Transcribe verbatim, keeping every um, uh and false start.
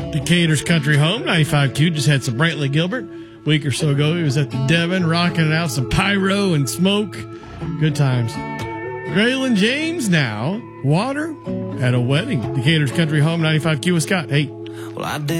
Decatur's Country Home, ninety-five Q, just had some Brantley Gilbert. A week or so ago, he was at the Devon, rocking it out, some pyro and smoke. Good times. Graylin James now, water at a wedding. Decatur's Country Home, ninety-five Q with Scott. Hey. Well, I did.